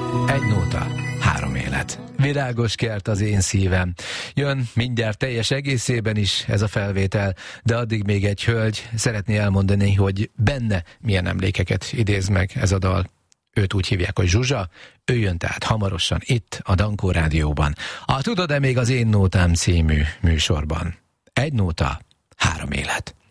Egy nóta, 3 élet. Virágos kert az én szívem. Jön mindjárt teljes egészében is ez a felvétel, de addig még egy hölgy szeretné elmondani, hogy benne milyen emlékeket idéz meg ez a dal. Őt úgy hívják, hogy Zsuzsa, ő jön tehát hamarosan itt a Dankó Rádióban. A Tudod-e még az én nótám című műsorban. Egy nóta, 3 élet.